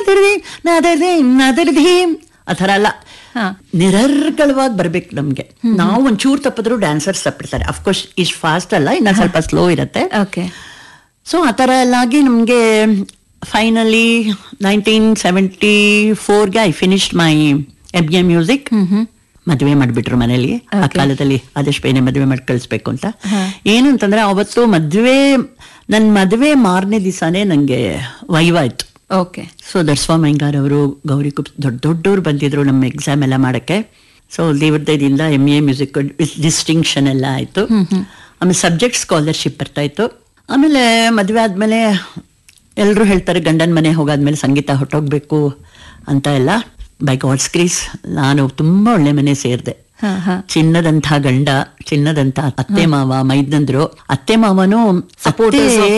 ನಾದರ್ಧೀಮ್ ಆ ಥರ ಅಲ್ಲ, ನಿರರ್ಗಳವಾಗಿ ಬರ್ಬೇಕು ನಮ್ಗೆ. ನಾವು ಒಂಚೂರು ತಪ್ಪಿದ್ರು ಡ್ಯಾನ್ಸರ್ಸ್ ತಪ್ಪಿಡ್ತಾರೆ. ಅಫ್ಕೋರ್ಸ್ ಇಷ್ಟು ಫಾಸ್ಟ್ ಅಲ್ಲ, ಇನ್ನ ಸ್ವಲ್ಪ ಸ್ಲೋ ಇರುತ್ತೆ. ಸೊ ಆ ಥರ ಎಲ್ಲ ಆಗಿ ನಮ್ಗೆ finally 1974 I finished my MA music. ಮದುವೆ ಮಾಡ್ಬಿಟ್ರು ಮನೇಲಿ. ಆ ಕಾಲದಲ್ಲಿ ಆದಷ್ಟು ಬೇನೆ ಮದುವೆ ಮಾಡಿ ಕಳಿಸ್ಬೇಕು ಅಂತ. ಏನು ಅಂತಂದ್ರೆ ಅವತ್ತು ನನ್ನ ಮದುವೆ ಮಾರನೇ ದಿವಸನೇ ನಂಗೆ ವೈವಾಯ್ತು. ಸೊ ದರ್ಸ್ವಾಮಿ ಅಯ್ಯಂಗಾರ್ ಅವರು, ಗೌರಿ ದೊಡ್ಡವ್ರು ಬಂದಿದ್ರು ನಮ್ಮ ಎಕ್ಸಾಮ್ ಎಲ್ಲ ಮಾಡಕ್ಕೆ. ಸೊ ದೇವ್ರ ದಯದಿಂದ MA ಮ್ಯೂಸಿಕ್ ಡಿಸ್ಟಿಂಕ್ಷನ್ ಎಲ್ಲ ಆಯ್ತು. ಆಮೇಲೆ ಸಬ್ಜೆಕ್ಟ್ ಸ್ಕಾಲರ್ಶಿಪ್ ಬರ್ತಾ ಇತ್ತು. ಆಮೇಲೆ ಮದುವೆ ಆದ್ಮೇಲೆ ಎಲ್ಲರೂ ಹೇಳ್ತಾರೆ ಗಂಡನ ಮನೆ ಹೋಗಾದ್ಮೇಲೆ ಸಂಗೀತ ಹೊಟ್ಟೋಗ್ಬೇಕು ಅಂತ ಎಲ್ಲ. ಬೈ ಗಾಡ್ಸ್ ಗ್ರೇಸ್ ನಾನು ತುಂಬಾ ಒಳ್ಳೆ ಮನೆ ಸೇರಿದೆ. ಚಿನ್ನದಂಥ ಗಂಡ, ಚಿನ್ನದಂಥ ಅತ್ತೆ ಮಾವ, ಮೈದ್ನಂದ್ರು. ಅತ್ತೆ ಮಾವನು